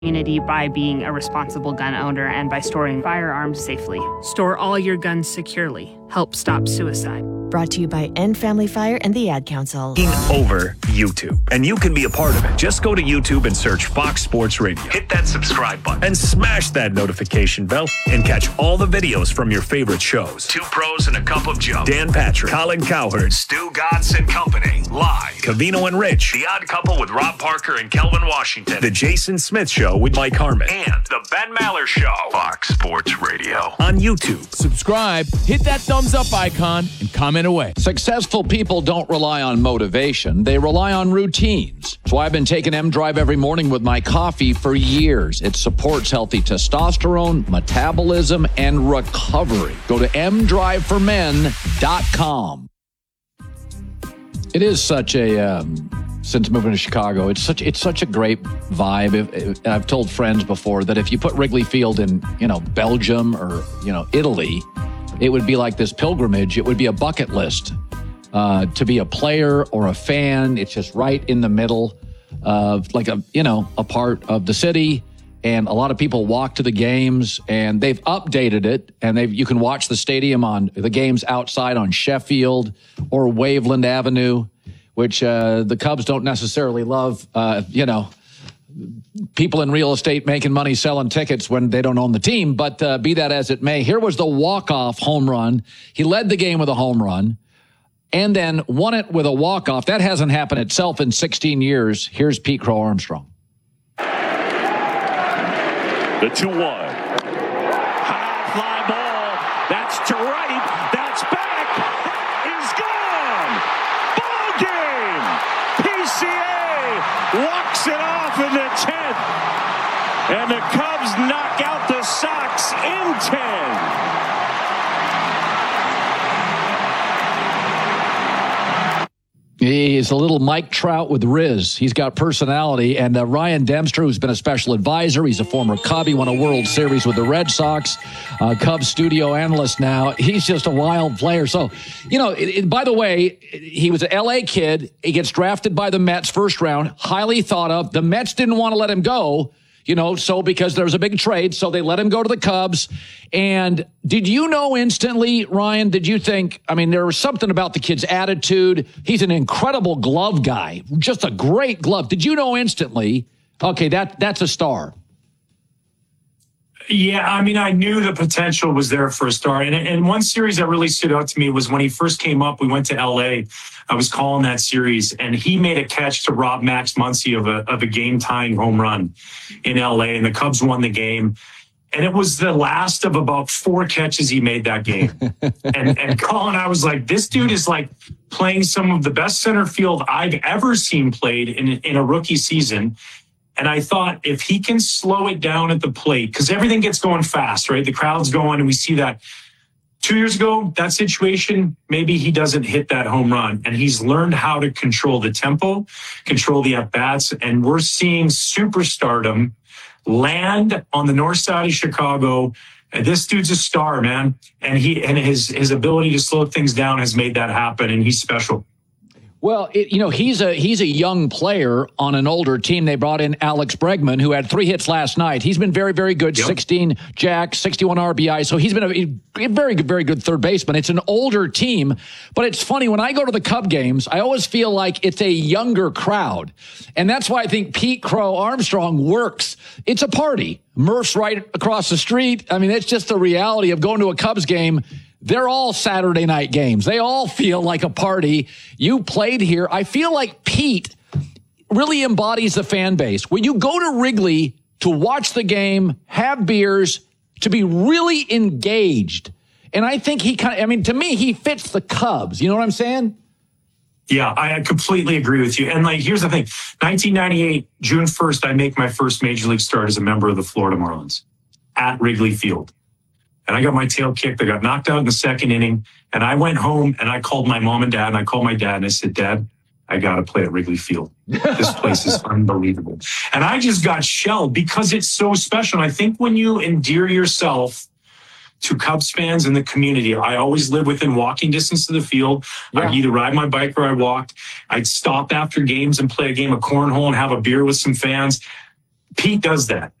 community by being a responsible gun owner and by storing firearms safely. Store all your guns securely. Help stop suicide. Brought to you by End Family Fire and the Ad Council. Over YouTube. And you can be a part of it. Just go to YouTube and search Fox Sports Radio. Hit that subscribe button and smash that notification bell and catch all the videos from your favorite shows. Two Pros and a Cup of Joe. Dan Patrick, Colin Cowherd, Stu Gatz and Company. Live. Covino and Rich. The Odd Couple with Rob Parker and Kelvin Washington. The Jason Smith Show with Mike Harmon. And The Ben Maller Show. Fox Sports Radio. On YouTube. Subscribe, hit that thumbs up icon, and comment away. Successful people don't rely on motivation. They rely on routines. That's why I've been taking M-Drive every morning with my coffee for years. It supports healthy testosterone, metabolism, and recovery. Go to mdriveformen.com. It is such a, since moving to Chicago, it's such a great vibe. I've told friends before that if you put Wrigley Field in, Belgium or, Italy, it would be like this pilgrimage. It would be a bucket list to be a player or a fan. It's just right in the middle of a part of the city. And a lot of people walk to the games, and they've updated it. And you can watch the stadium on the games outside on Sheffield or Waveland Avenue, which the Cubs don't necessarily love, people in real estate making money selling tickets when they don't own the team. But be that as it may, here was the walk-off home run. He led the game with a home run and then won it with a walk-off. That hasn't happened itself in 16 years. Here's Pete Crow Armstrong. The 2-1. High fly ball. That's to right. That's back. He's gone. Ball game. PCA walks it off in the 10th. And the Cubs knock out the Sox in 10. He's a little Mike Trout with Riz. He's got personality. And Ryan Dempster, who's been a special advisor. He's a former Cub. He won a World Series with the Red Sox. Cubs studio analyst now. He's just a wild player. So, by the way, he was an L.A. kid. He gets drafted by the Mets first round. Highly thought of. The Mets didn't want to let him go. So because there was a big trade, so they let him go to the Cubs. And did you know instantly, Ryan, did you think, there was something about the kid's attitude. He's an incredible glove guy, just a great glove. Did you know instantly, okay, that's a star? Yeah, I knew the potential was there for a star. And one series that really stood out to me was when he first came up, we went to L.A. I was calling that series, and he made a catch to rob Max Muncy of a game-tying home run in L.A., and the Cubs won the game. And it was the last of about 4 catches he made that game. and Colin, I was like, this dude is like playing some of the best center field I've ever seen played in a rookie season. And I thought if he can slow it down at the plate, because everything gets going fast, right? The crowd's going, and we see that 2 years ago, that situation, maybe he doesn't hit that home run. And he's learned how to control the tempo, control the at-bats. And we're seeing superstardom land on the north side of Chicago. And this dude's a star, man. And his ability to slow things down has made that happen, and he's special. Well, he's a young player on an older team. They brought in Alex Bregman, who had 3 hits last night. He's been very, very good, yep. 16 jacks, 61 RBI. So he's been a very, very good third baseman. It's an older team, but it's funny. When I go to the Cub games, I always feel like it's a younger crowd. And that's why I think Pete Crow Armstrong works. It's a party. Murph's right across the street. It's just the reality of going to a Cubs game. They're all Saturday night games. They all feel like a party. You played here. I feel like Pete really embodies the fan base. When you go to Wrigley to watch the game, have beers, to be really engaged. And I think to me, he fits the Cubs. You know what I'm saying? Yeah, I completely agree with you. And here's the thing. 1998, June 1st, I make my first major league start as a member of the Florida Marlins at Wrigley Field. And I got my tail kicked. I got knocked out in the second inning. And I went home and I called my mom and dad. And I called my dad and I said, Dad, I got to play at Wrigley Field. This place is unbelievable. And I just got shelled because it's so special. And I think when you endear yourself to Cubs fans in the community, I always live within walking distance to the field. Yeah. I'd either ride my bike or I walked. I'd stop after games and play a game of cornhole and have a beer with some fans. Pete does that.